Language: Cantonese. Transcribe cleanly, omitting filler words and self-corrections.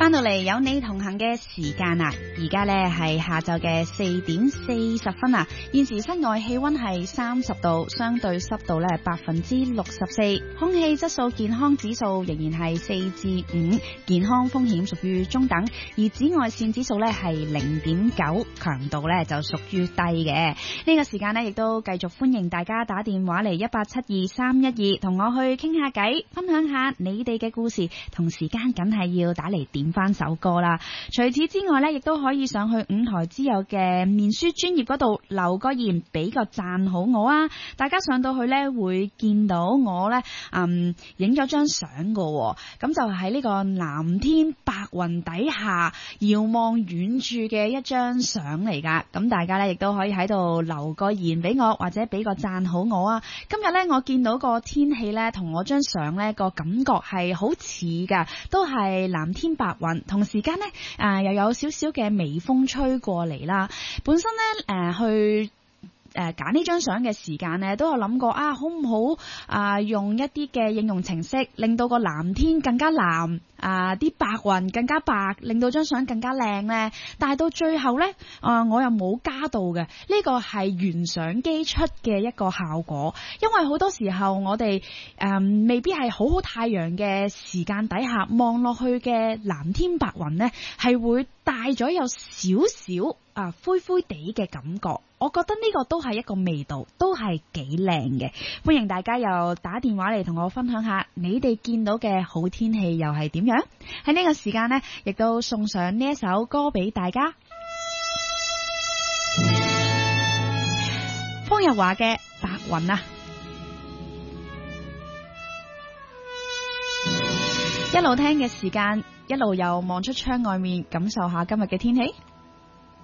翻到嚟有你同行嘅時間啦，而家呢係下晝嘅4點40分啊！現時室外氣溫係30度，相對濕度呢64%，空氣質素健康指數仍然係4至5，健康風險屬於中等，而紫外線指數呢係0.9，強度呢就屬於低嘅。呢個時間呢亦都繼續歡迎大家打電話嚟1872312，同我去傾下偈，分享下你哋嘅故事，同時間梗係要打嚟點翻首歌啦。除此之外呢，亦都可以上去五台之友嘅面書專頁嗰度留個言，俾個讚好我啊！大家上到去呢，會見到我呢影咗張相噶，咁就喺呢個藍天白雲底下遙望遠處嘅一張相嚟噶。咁大家呢，亦都可以喺度留個言俾我，或者俾個讚好我啊！今日呢，我見到個天氣呢，同我張相呢個感覺係好似噶，都係藍天白雲，同時間呢，又有少少嘅微風吹過嚟啦。本身呢，去揀呢張相嘅時間呢，都有諗過好唔好用一啲嘅應用程式，令到個藍天更加藍，啲白雲更加白，令到張相更加靚呢。但係到最後呢，我又冇加到嘅，呢個係原相機出嘅一個效果。因為好多時候我哋未必係好太陽嘅時間底下望落去嘅藍天白雲呢，係會帶咗有少少灰灰地嘅感覺。我覺得呢個都係一個味道，都係幾靚嘅。歡迎大家又打電話嚟同我分享下你哋見到嘅好天氣又係點樣。喺呢個時間呢，亦都送上呢一首歌俾大家，方日華嘅白雲啊！一路聽嘅時間，一路又望出窗外面，感受下今日嘅天氣。